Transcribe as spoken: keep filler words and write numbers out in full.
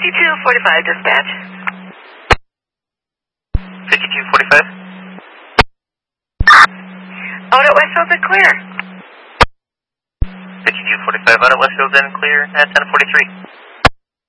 fifty-two forty-five dispatch. fifty-two forty-five. Out at Westfield and clear. fifty-two forty-five out at Westfield and clear at ten forty-three.